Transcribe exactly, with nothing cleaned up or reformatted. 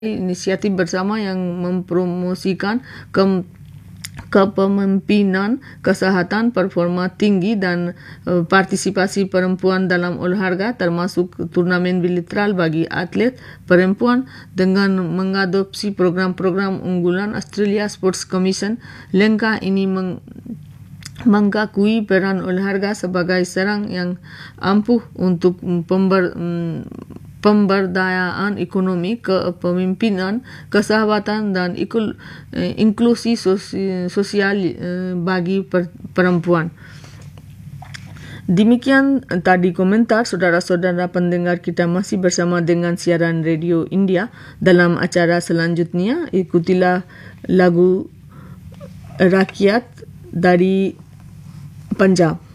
inisiatif bersama yang mempromosikan ke kepemimpinan, kesihatan, performa tinggi dan uh, partisipasi perempuan dalam olahraga termasuk turnamen bilateral bagi atlet perempuan dengan mengadopsi program-program unggulan Australia Sports Commission. Langkah ini meng mengakui peran olahraga sebagai serang yang ampuh untuk pember, pemberdayaan ekonomi, kepemimpinan, kesahabatan dan ikul, inklusi sosial bagi perempuan. Demikian tadi komentar saudara-saudara pendengar, kita masih bersama dengan siaran Radio India. Dalam acara selanjutnya, ikutilah lagu rakyat dari Punjab.